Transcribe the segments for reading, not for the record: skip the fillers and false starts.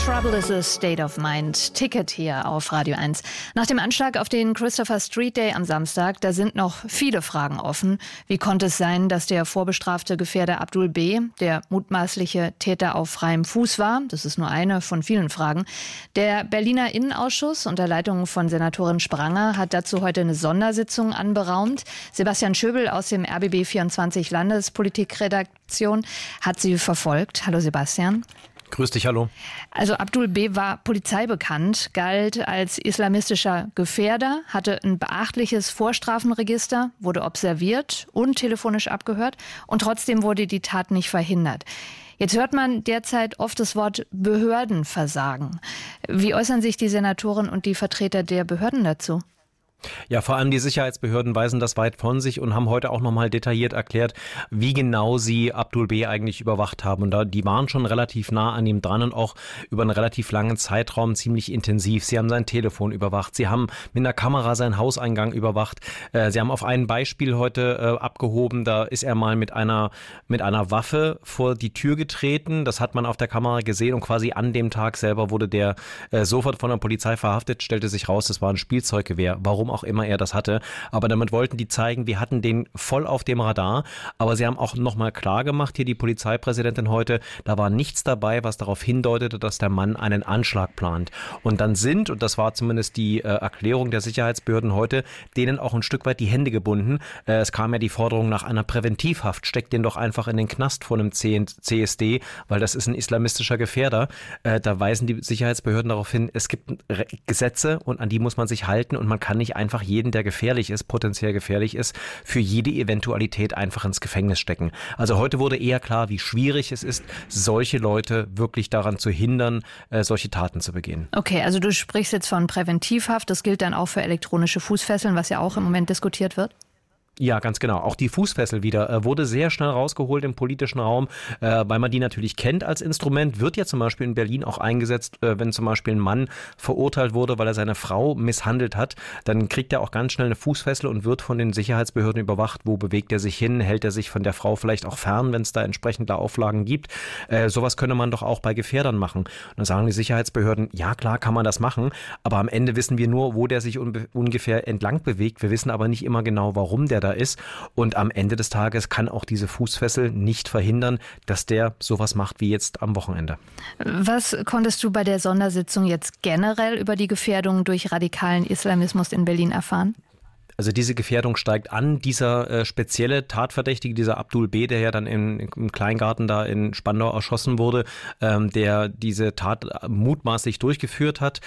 Trouble is a State of Mind. Ticket hier auf Radio 1. Nach dem Anschlag auf den Christopher Street Day am Samstag, da sind noch viele Fragen offen. Wie konnte es sein, dass der vorbestrafte Gefährder Abdul B., der mutmaßliche Täter auf freiem Fuß war? Das ist nur eine von vielen Fragen. Der Berliner Innenausschuss unter Leitung von Senatorin Spranger hat dazu heute eine Sondersitzung anberaumt. Sebastian Schöbel aus dem RBB 24 Landespolitikredaktion hat sie verfolgt. Hallo Sebastian. Grüß dich, hallo. Also Abdul B. war polizeibekannt, galt als islamistischer Gefährder, hatte ein beachtliches Vorstrafenregister, wurde observiert und telefonisch abgehört und trotzdem wurde die Tat nicht verhindert. Jetzt hört man derzeit oft das Wort Behördenversagen. Wie äußern sich die Senatoren und die Vertreter der Behörden dazu? Ja, vor allem die Sicherheitsbehörden weisen das weit von sich und haben heute auch nochmal detailliert erklärt, wie genau sie Abdul B. eigentlich überwacht haben. Und die waren schon relativ nah an ihm dran und auch über einen relativ langen Zeitraum ziemlich intensiv. Sie haben sein Telefon überwacht, sie haben mit einer Kamera seinen Hauseingang überwacht. Sie haben auf ein Beispiel heute abgehoben, da ist er mal mit einer Waffe vor die Tür getreten. Das hat man auf der Kamera gesehen und quasi an dem Tag selber wurde der sofort von der Polizei verhaftet, stellte sich raus, das war ein Spielzeuggewehr. Warum auch immer er das hatte. Aber damit wollten die zeigen, wir hatten den voll auf dem Radar. Aber sie haben auch nochmal klar gemacht, hier die Polizeipräsidentin heute, da war nichts dabei, was darauf hindeutete, dass der Mann einen Anschlag plant. Und dann und das war zumindest die Erklärung der Sicherheitsbehörden heute, denen auch ein Stück weit die Hände gebunden. Es kam ja die Forderung nach einer Präventivhaft. Steckt den doch einfach in den Knast von einem CSD, weil das ist ein islamistischer Gefährder. Da weisen die Sicherheitsbehörden darauf hin, es gibt Gesetze und an die muss man sich halten und man kann nicht einfach jeden, der gefährlich ist, potenziell gefährlich ist, für jede Eventualität einfach ins Gefängnis stecken. Also heute wurde eher klar, wie schwierig es ist, solche Leute wirklich daran zu hindern, solche Taten zu begehen. Okay, also du sprichst jetzt von Präventivhaft. Das gilt dann auch für elektronische Fußfesseln, was ja auch im Moment diskutiert wird? Ja, ganz genau. Auch die Fußfessel wieder wurde sehr schnell rausgeholt im politischen Raum, weil man die natürlich kennt als Instrument. Wird ja zum Beispiel in Berlin auch eingesetzt, wenn zum Beispiel ein Mann verurteilt wurde, weil er seine Frau misshandelt hat. Dann kriegt er auch ganz schnell eine Fußfessel und wird von den Sicherheitsbehörden überwacht. Wo bewegt er sich hin? Hält er sich von der Frau vielleicht auch fern, wenn es da entsprechende Auflagen gibt? Sowas könne man doch auch bei Gefährdern machen. Und dann sagen die Sicherheitsbehörden, ja klar kann man das machen, aber am Ende wissen wir nur, wo der sich ungefähr entlang bewegt. Wir wissen aber nicht immer genau, warum der da ist. Und am Ende des Tages kann auch diese Fußfessel nicht verhindern, dass der sowas macht wie jetzt am Wochenende. Was konntest du bei der Sondersitzung jetzt generell über die Gefährdung durch radikalen Islamismus in Berlin erfahren? Also diese Gefährdung steigt an. Dieser spezielle Tatverdächtige, dieser Abdul B., der ja dann im Kleingarten da in Spandau erschossen wurde, der diese Tat mutmaßlich durchgeführt hat,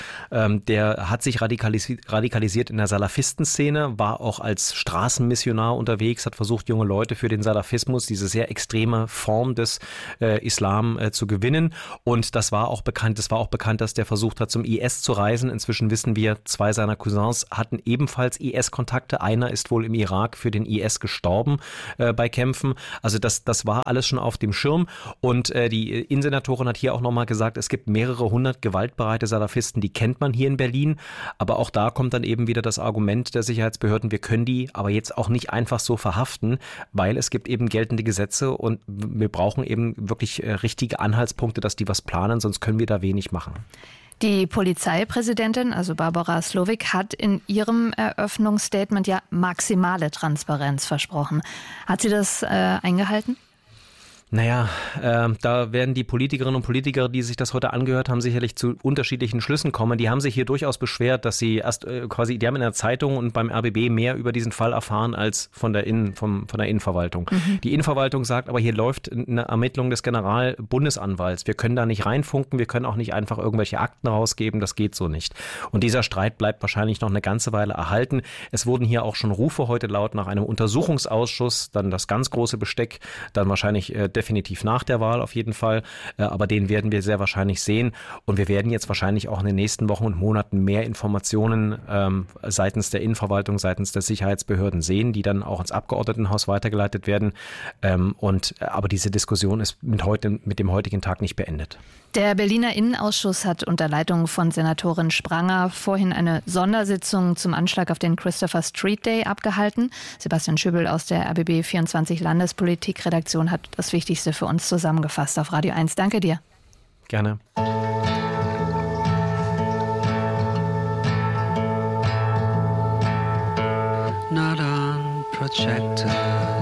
der hat sich radikalisiert in der Salafistenszene, war auch als Straßenmissionar unterwegs, hat versucht, junge Leute für den Salafismus, diese sehr extreme Form des Islam zu gewinnen. Und das war auch bekannt, dass der versucht hat, zum IS zu reisen. Inzwischen wissen wir, 2 seiner Cousins hatten ebenfalls IS-Kontakte. Einer ist wohl im Irak für den IS gestorben bei Kämpfen. Also das war alles schon auf dem Schirm. Und die Innensenatorin hat hier auch nochmal gesagt, es gibt mehrere 100 gewaltbereite Salafisten, die kennt man hier in Berlin. Aber auch da kommt dann eben wieder das Argument der Sicherheitsbehörden, wir können die aber jetzt auch nicht einfach so verhaften, weil es gibt eben geltende Gesetze und wir brauchen eben wirklich richtige Anhaltspunkte, dass die was planen, sonst können wir da wenig machen. Die Polizeipräsidentin, also Barbara Slowik, hat in ihrem Eröffnungsstatement ja maximale Transparenz versprochen. Hat sie das eingehalten? Naja, da werden die Politikerinnen und Politiker, die sich das heute angehört haben, sicherlich zu unterschiedlichen Schlüssen kommen. Die haben sich hier durchaus beschwert, dass sie erst die haben in der Zeitung und beim RBB mehr über diesen Fall erfahren als von der Innenverwaltung. Mhm. Die Innenverwaltung sagt, aber hier läuft eine Ermittlung des Generalbundesanwalts. Wir können da nicht reinfunken, wir können auch nicht einfach irgendwelche Akten rausgeben, das geht so nicht. Und dieser Streit bleibt wahrscheinlich noch eine ganze Weile erhalten. Es wurden hier auch schon Rufe heute laut nach einem Untersuchungsausschuss, dann das ganz große Besteck, dann wahrscheinlich definitiv nach der Wahl auf jeden Fall, aber den werden wir sehr wahrscheinlich sehen und wir werden jetzt wahrscheinlich auch in den nächsten Wochen und Monaten mehr Informationen seitens der Innenverwaltung, seitens der Sicherheitsbehörden sehen, die dann auch ins Abgeordnetenhaus weitergeleitet werden aber diese Diskussion ist mit dem heutigen Tag nicht beendet. Der Berliner Innenausschuss hat unter Leitung von Senatorin Spranger vorhin eine Sondersitzung zum Anschlag auf den Christopher Street Day abgehalten. Sebastian Schöbel aus der RBB 24 Landespolitikredaktion hat das Wichtigste für uns zusammengefasst auf Radio 1. Danke dir. Gerne. projector.